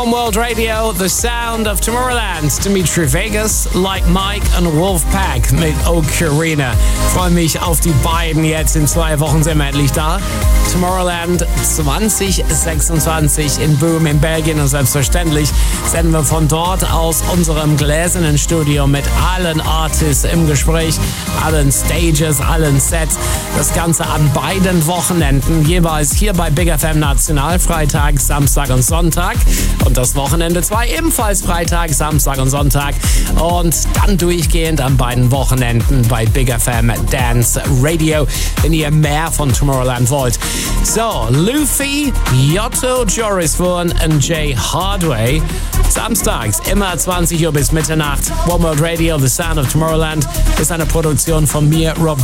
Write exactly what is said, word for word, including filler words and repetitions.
On World Radio, the sound of Tomorrowland. Dimitri Vegas, Like Mike und Wolfpack mit Ocarina. Freue mich auf die beiden jetzt. In zwei Wochen sind wir endlich da. Tomorrowland zwanzig sechsundzwanzig in Boom in Belgien. Und selbstverständlich senden wir von dort aus unserem gläsernen Studio mit allen Artists im Gespräch, allen Stages, allen Sets. Das Ganze an beiden Wochenenden. Jeweils hier bei Big F M National. Freitag, Samstag und Sonntag. Und das Wochenende zwei ebenfalls Freitag, Samstag und Sonntag. Und dann durchgehend an beiden Wochenenden bei Big F M Dance Radio, wenn ihr mehr von Tomorrowland wollt. So, Luffy, Yotto, Joris Vaughan und Jay Hardway. Samstags immer zwanzig Uhr bis Mitternacht. One World Radio, The Sound of Tomorrowland ist eine Produktion von mir, Rob